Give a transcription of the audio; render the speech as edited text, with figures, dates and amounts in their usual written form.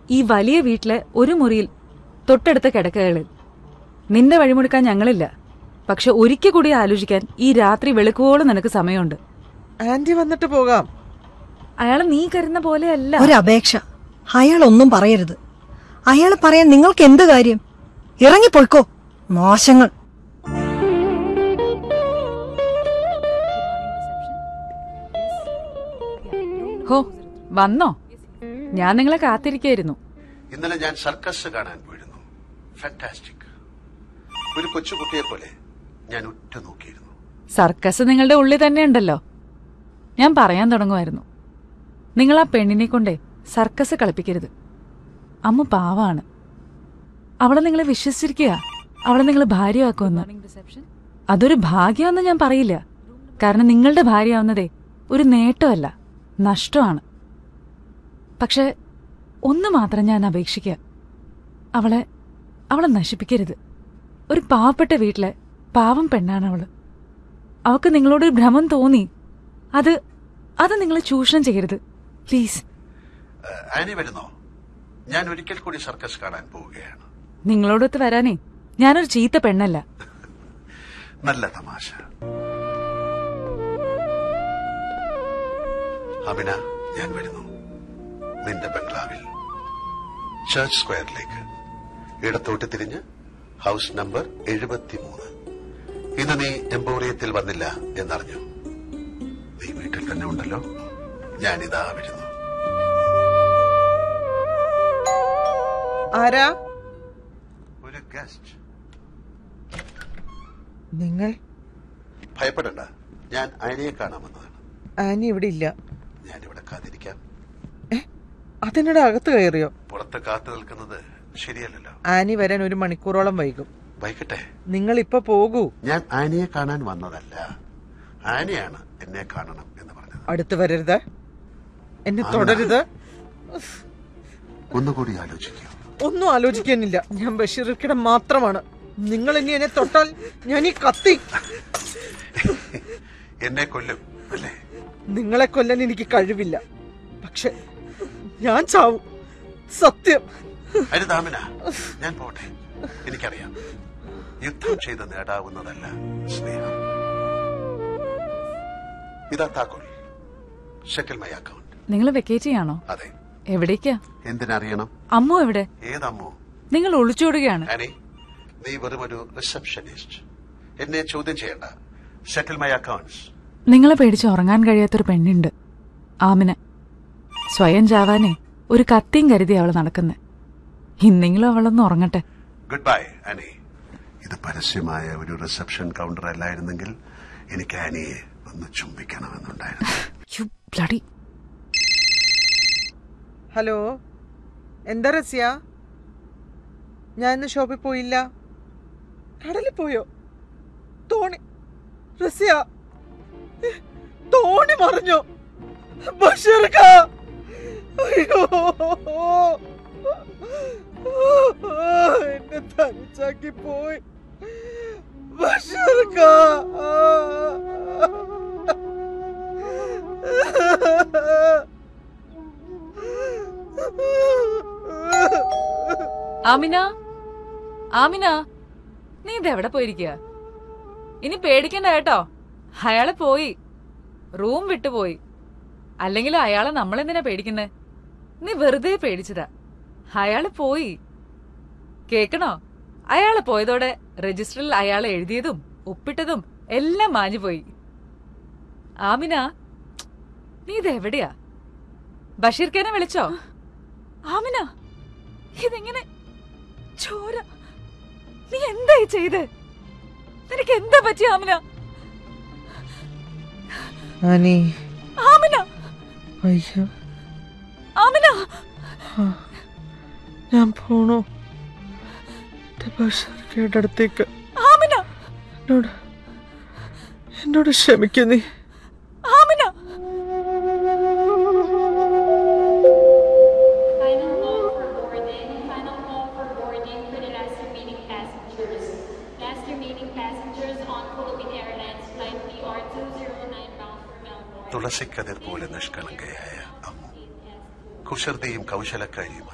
ഈ വലിയ വീട്ടിലെ ഒരു മുറിയിൽ തൊട്ടടുത്ത കിടക്കകളിൽ. നിന്റെ വഴിമുടുക്കാൻ ഞങ്ങളില്ല. പക്ഷെ ഒരിക്കൽ കൂടി ആലോചിക്കാൻ ഈ രാത്രി വെളുക്കുവോളം നിനക്ക് സമയമുണ്ട്. ആന്റി വന്നിട്ട് പോകാം. അയാളെ നീ കരുന്ന പോലെയല്ല. ഒരപേക്ഷ, അയാൾ ഒന്നും പറയരുത്. അയാൾ പറയാൻ നിങ്ങൾക്ക് എന്ത് കാര്യം? ഇറങ്ങിപ്പോയിക്കോ, മോശങ്ങൾ. ഹോ, വന്നോ? ഞാൻ നിങ്ങളെ കാത്തിരിക്കായിരുന്നു. ഇന്നലെ ഞാൻ സർക്കസ് കാണാൻ പോയിരുന്നു. ഫാന്റാസ്റ്റിക്. ഒരു കൊച്ചുകുട്ടിയെ പോലെ ഞാൻ ഉറ്റുനോക്കിയിരുന്നു. സർക്കസ് നിങ്ങളുടെ ഉള്ളിൽ തന്നെ ഉണ്ടല്ലോ. ഞാൻ പറയാൻ തുടങ്ങുമായിരുന്നു. നിങ്ങൾ ആ പെണ്ണിനെ കൊണ്ടേ സർക്കസ് കളിപ്പിക്കരുത്. അമ്മ പാവാണ്. അവളെ നിങ്ങളെ വിശ്വസിച്ചിരിക്കുക. അവളെ നിങ്ങൾ ഭാര്യയാക്കുമെന്ന്. അതൊരു ഭാഗ്യമെന്ന് ഞാൻ പറയില്ല. കാരണം നിങ്ങളുടെ ഭാര്യയാവുന്നതേ ഒരു നേട്ടമല്ല, നഷ്ടമാണ്. പക്ഷെ ഒന്ന് മാത്രം ഞാൻ അപേക്ഷിക്കുക. അവളെ നശിപ്പിക്കരുത്. ഒരു പാവപ്പെട്ട വീട്ടിലെ പാവം പെണ്ണാണ് അവള്. അവക്ക് നിങ്ങളോടൊരു ഭ്രമം തോന്നി. അത് നിങ്ങൾ ചൂഷണം ചെയ്യരുത്, പ്ലീസ്. ആനി വരുന്നോ? ഞാൻ ഒരിക്കൽ കൂടി സർക്കസ് കാണാൻ പോവുകയാണ്. നിങ്ങളോടൊത്ത് വരാനേ ഞാനൊരു ചീത്ത പെണ്ണല്ല. നല്ല തമാശ. അമിന, ഞാൻ വരുന്നു. നിന്റെ ബംഗ്ലാവിൽ ചർച്ച് സ്ക്വയറിലേക്ക് ഇടത്തോട്ട് തിരിഞ്ഞ് ഹൌസ് നമ്പർ 73. ഇന്ന് നീ എംപോറിയത്തിൽ വന്നില്ല എന്നറിഞ്ഞു. നീ വീട്ടിൽ തന്നെ ഉണ്ടല്ലോ. ഞാനിതാ വരുന്നു. ആരാ? ഒരു ഗസ്റ്റ്. നിങ്ങൾ? ഭയപ്പെടണ്ട, ഞാൻ ആനിയെ കാണാമെന്നതാണ്. ആനി ഇവിടെ ഇല്ല. ഞാനിവിടെ കാത്തിരിക്കാം. അതിനിടെ അകത്ത് കയറിയോ? പുറത്ത് കാത്തു നിൽക്കുന്നത് ശരിയല്ലല്ലോ. ആനി വരാൻ 1 മണിക്കൂറോളം വൈകും. വൈകട്ടെ, നിങ്ങൾ ഇപ്പൊ പോകൂ. ഞാൻ ആനിയെ കാണാൻ വന്നതല്ല. ആനിയാണ് എന്നെ കാണണം എന്ന് പറഞ്ഞത്. അടുത്ത് വരരുത്, എന്നെ തുടരുത്. ഒന്നുകൂടി ആലോചിക്കൂ. ഒന്നും ആലോചിക്കാനില്ല. ഞാൻ ബഷീർക്കിടെ മാത്രമാണ്. നിങ്ങൾ ഇനി എന്നെ തൊട്ടാൽ ഞാൻ ഈ കത്തി എന്നെ കൊല്ലും അല്ലേ? നിങ്ങളെ കൊല്ലാൻ എനിക്ക് കഴിവില്ല. പക്ഷെ ഞാൻ ചാവും, സത്യം. അരുതാമിന, ഞാൻ പോട്ടെ. എനിക്കറിയാം, യുദ്ധം ചെയ്ത് നേടാവുന്നതല്ല സ്നേഹം. ഇതാ താക്കോൽ. സെറ്റിൽ മൈ അക്കൗണ്ട്. നിങ്ങൾ വെക്കേറ്റ് ചെയ്യാണോ? അതെ. എവിടേക്കാ? എന്തിനറിയണം? അമ്മു എവിടെ? ഏതമ്മോ? നിങ്ങൾ ഒളിച്ചോടുകയാണ്. ആനി, നീ വെറും ഒരു റിസപ്ഷനിസ്റ്റ്. എന്നെ ചോദ്യം ചെയ്യണ്ട. സെറ്റിൽ മൈ അക്കൗണ്ട്സ്. നിങ്ങളെ പേടിച്ച് ഉറങ്ങാൻ കഴിയാത്തൊരു പെണ്ണുണ്ട്, ആമിന. സ്വയം ചാവാനേ ഒരു കത്തിയും കരുതി അവള് നടക്കുന്നെ. ഇന്നെങ്കിലും അവളൊന്ന് ഉറങ്ങട്ടെ. Good bye Annie. ഇത് പരസ്യമായ ഒരു റിസപ്ഷൻ കൗണ്ടർ അല്ലായിരുന്നെങ്കിൽ എനിക്ക് ആനിയെ ഒന്ന് ചുംബിക്കണമെന്നുണ്ടായിരുന്നു. ഹലോ, എന്താ റസ്യ? ഞാൻ ഇന്ന് ഷോപ്പിൽ പോയില്ല. കടലിൽ പോയോ? തോണി റസ്യ, തോണി മറിഞ്ഞോ? ബഷീർക്ക, അയ്യോ, എന്നെ തനിച്ചാക്കി പോയി ബഷീർക്ക. ആമിന, ആമിന, നീ ഇതെവിടെ പോയിരിക്കുക? ഇനി പേടിക്കണ്ട കേട്ടോ. അയാളെ പോയി, റൂം വിട്ടുപോയി. അല്ലെങ്കിൽ അയാളെ നമ്മളെന്തിനാ പേടിക്കുന്നേ? നീ വെറുതെ പേടിച്ചതാ. അയാള് പോയി. കേക്കണോ? അയാളെ പോയതോടെ രജിസ്റ്ററിൽ അയാളെ എഴുതിയതും ഒപ്പിട്ടതും എല്ലാം മാഞ്ഞുപോയി. ആമിന, നീ ഇതെവിടെയാ? ബഷീർക്കേനെ വിളിച്ചോ? ആമിന, ഇതെങ്ങനെ ചോര? നീ എന്തായി ചെയ്ത്? നിനക്ക് എന്താ പറ്റി ആമിന? ആമിന, അയ്യോ, ആമിന, ഞാൻ പോണോ ബഷീർക്കയുടെ അടുത്തേക്ക്? ആമിന, എന്നോട് ക്ഷമിക്കുന്നേ ആമിന. തുളസിക്കതിർ പോലെ നിഷ്കളങ്കയായ അമ്മു, കുസൃതിയും കൗശലക്കാരിയും